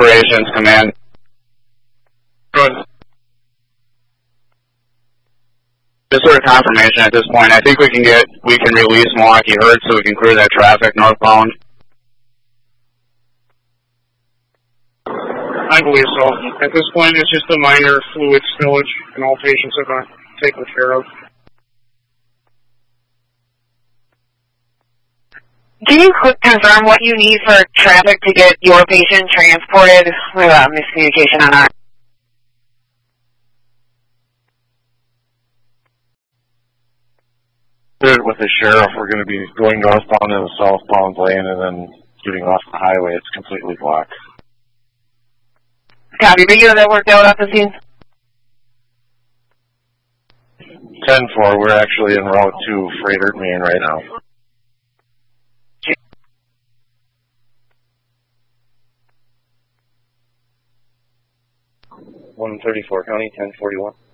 Operations Command. Good. Just sort of confirmation at this point. I think we can release Milwaukee Herd so we can clear that traffic northbound. I believe so. At this point, it's just a minor fluid spillage, and all patients are going to take care of. Can you confirm what you need for traffic to get your patient transported? We have miscommunication on our. With the sheriff, we're going to be going northbound in the southbound lane and then getting off the highway. It's completely blocked. Copy. Regular that worked out off the scene? 10-4, we're actually en route to Freighter, Maine right now. $134 County, 1041.